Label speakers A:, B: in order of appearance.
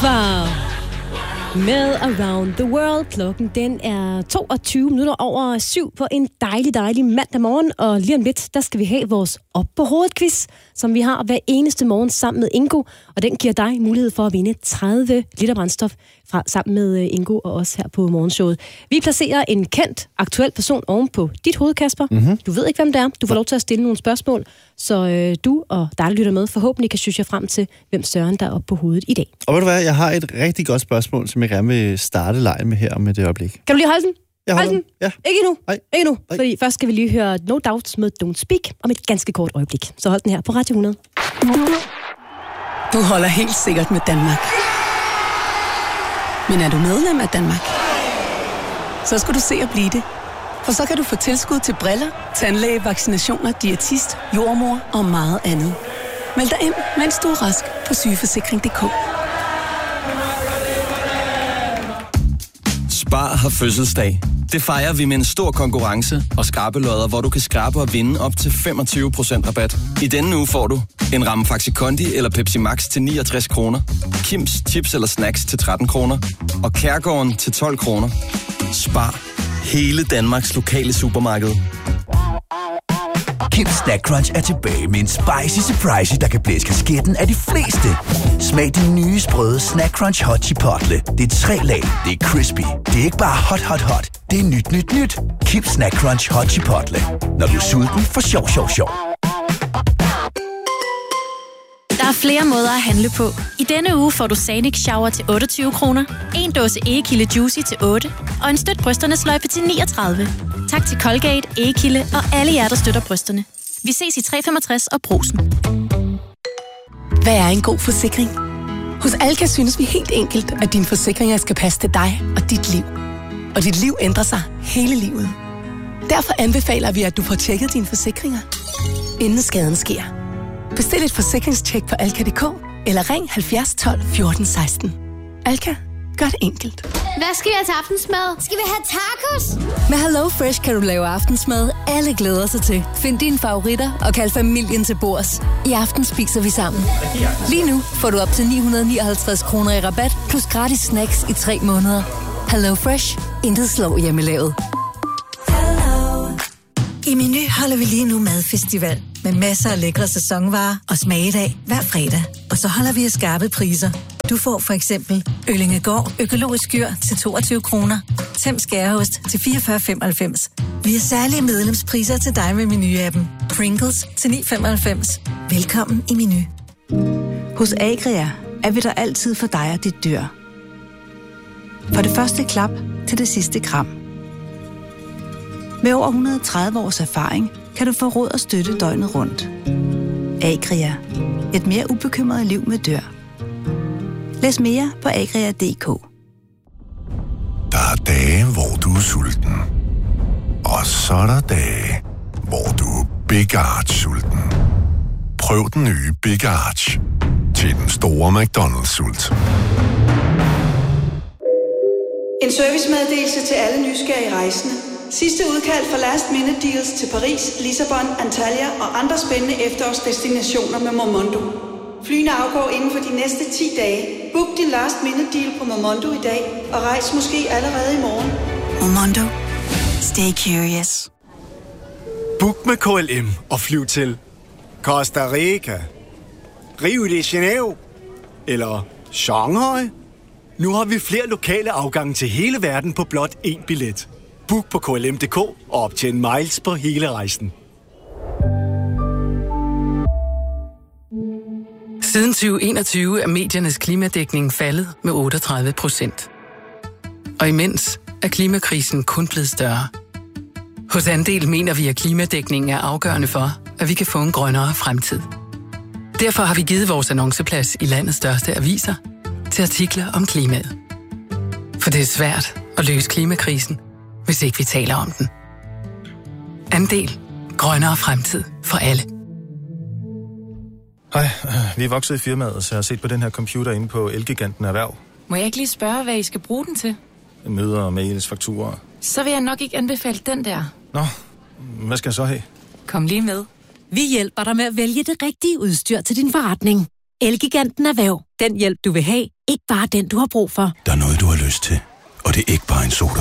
A: Aqua med Around the World. Klokken den er 7:22 på en dejlig mandag morgen. Og lige om lidt, der skal vi have vores Op på hovedet-quiz, som vi har hver eneste morgen sammen med Ingo. Og den giver dig mulighed for at vinde 30 liter brændstof sammen med Ingo og os her på morgenshowet. Vi placerer en kendt, aktuel person oven på dit hoved, Kasper. Mm-hmm. Du ved ikke, hvem det er. Du får lov til at stille nogle spørgsmål, så du og dig, der lytter med, forhåbentlig kan synes jer frem til, hvem Søren der er oppe på hovedet i dag.
B: Og ved du hvad, jeg har et rigtig godt spørgsmål, som jeg gerne vil starte lejen med her om et øjeblik.
A: Kan du lige holde den?
B: Jeg holder den. Ja.
A: Ikke endnu.
B: Nej.
A: Ikke endnu. Fordi først skal vi lige høre No Doubts med Don't Speak om et ganske kort øjeblik. Så hold den her på Radio 100.
C: Du holder helt sikkert med Danmark. Men er du medlem af Danmark? Så skal du se at blive det. For så kan du få tilskud til briller, tandlæge, vaccinationer, diætist, jordmor og meget andet. Meld dig ind, mens du er rask på sygeforsikring.dk.
D: Spar har fødselsdag. Det fejrer vi med en stor konkurrence og skrabelodder, hvor du kan skrabe og vinde op til 25% rabat. I denne uge får du en ramme Faxi Kondi eller Pepsi Max til 69 kroner, Kims chips eller snacks til 13 kroner og Kærgården til 12 kroner. Spar. Hele Danmarks lokale supermarked.
E: Kims Snack Crunch er tilbage med en spicy surprise, der kan blæse kasketten af de fleste. Smag de nye sprøde Snack Crunch Hot Chipotle. Det er 3 lag, det er crispy. Det er ikke bare hot. Det er nyt. Kims Snack Crunch Hot Chipotle. Når du er sulten, for sjov.
F: Der er flere måder at handle på. I denne uge får du Sanic Shower til 28 kroner, en dåse Egekilde Juicy til 8 og en støt brysterne sløjfe til 39. Tak til Colgate, Egekilde og alle jer, der støtter brysterne. Vi ses i 365 og Brugsen.
C: Hvad er en god forsikring? Hos Alka synes vi helt enkelt, at dine forsikringer skal passe til dig og dit liv. Og dit liv ændrer sig hele livet. Derfor anbefaler vi, at du får tjekket dine forsikringer, inden skaden sker. Bestil et forsikringstjek på alka.dk eller ring 70 12 14 16. Alka, gør det enkelt.
G: Hvad skal vi have til aftensmad? Skal vi have tacos?
H: Med Hello Fresh kan du lave aftensmad, alle glæder sig til. Find dine favoritter og kald familien til bords. I aften spiser vi sammen. Lige nu får du op til 959 kroner i rabat, plus gratis snacks i 3 måneder. Hello Fresh. Intet slår hjemmelavet.
I: I Meny holder vi lige nu madfestival med masser af lækre sæsonvarer og smagedag hver fredag. Og så holder vi skarpe priser. Du får for eksempel Øllingegård økologisk skyr til 22 kroner, Tem skæreost til 44,95. Vi har særlige medlemspriser til dig med Meny-appen. Pringles til 9,95. Velkommen i Meny.
J: Hos Agria er vi der altid for dig og dit dyr. For det første klap til det sidste kram. Med over 130 års erfaring kan du få råd og støtte døgnet rundt. Agria. Et mere ubekymret liv med dyr. Læs mere på agria.dk.
K: Der er dage, hvor du er sulten. Og så er der dage, hvor du er Big Arch-sulten. Prøv den nye Big Arch til den store McDonald's-sult.
L: En servicemeddelelse til alle nysgerrige rejsende. Sidste udkald for last minute deals til Paris, Lissabon, Antalya og andre spændende efterårsdestinationer med Momondo. Flyene afgår inden for de næste 10 dage. Book din last minute deal på Momondo i dag og rejs måske allerede i morgen.
I: Momondo. Stay curious.
M: Book med KLM og flyv til Costa Rica, Rio de Janeiro eller Shanghai. Nu har vi flere lokale afgange til hele verden på blot 1 billet. Book på KLM.dk og optjen miles på hele rejsen.
C: Siden 2021 er mediernes klimadækning faldet med 38%. Og imens er klimakrisen kun blevet større. Hos Andel mener vi, at klimadækningen er afgørende for, at vi kan få en grønnere fremtid. Derfor har vi givet vores annonceplads i landets største aviser til artikler om klimaet. For det er svært at løse klimakrisen, hvis ikke vi taler om den. Andel. Grønnere fremtid for alle.
N: Hej, vi er vokset i firmaet, så jeg har set på den her computer inde på Elgiganten Erhverv.
O: Må jeg ikke lige spørge, hvad I skal bruge den til?
N: Møder, mails, fakturer.
O: Så vil jeg nok ikke anbefale den der.
N: Nå, hvad skal jeg så have?
O: Kom lige med.
A: Vi hjælper dig med at vælge det rigtige udstyr til din forretning. Elgiganten Erhverv. Den hjælp, du vil have,
F: Ikke bare den, du har brug for.
K: Der er noget, du har lyst til, og det er ikke bare en sodavand.